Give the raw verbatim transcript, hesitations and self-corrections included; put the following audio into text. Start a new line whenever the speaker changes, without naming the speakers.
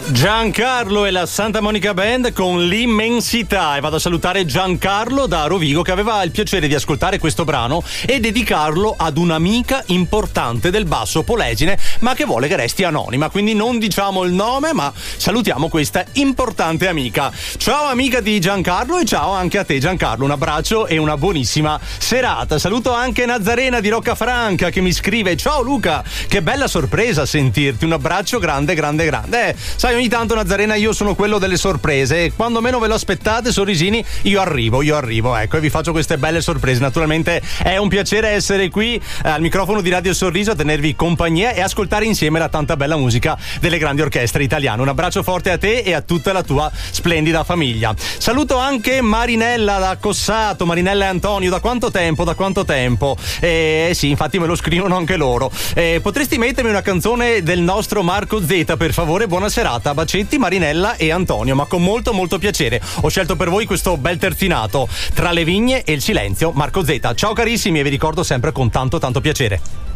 Giancarlo e la Santa Monica Band con l'immensità, e vado a salutare Giancarlo da Rovigo che aveva il piacere di ascoltare questo brano e dedicarlo ad un'amica importante del basso Polesine, ma che vuole che resti anonima, quindi non diciamo il nome, ma salutiamo questa importante amica. Ciao amica di Giancarlo e ciao anche a te Giancarlo, un abbraccio e una buonissima serata. Saluto anche Nazarena di Roccafranca che mi scrive: ciao Luca, che bella sorpresa sentirti, un abbraccio grande grande grande. Eh, sai, ogni tanto Nazarena io sono quello delle sorprese e quando meno ve lo aspettate, sorrisini, io arrivo, io arrivo, ecco, e vi faccio queste belle sorprese. Naturalmente è un piacere essere qui eh, al microfono di Radio Sorriso a tenervi compagnia e ascoltare insieme la tanta bella musica delle grandi orchestre italiane. Un abbraccio forte a te e a tutta la tua splendida famiglia. Saluto anche Marinella da Cossato, Marinella e Antonio, da quanto tempo, da quanto tempo? Eh sì, infatti me lo scrivono anche loro. Eh, potresti mettermi una canzone del nostro Marco Z, per favore? Buona serata. Bacetti, Marinella e Antonio, ma con molto molto piacere. Ho scelto per voi questo bel terzinato, Tra le vigne e il silenzio, Marco Z. Ciao carissimi e vi ricordo sempre con tanto tanto piacere.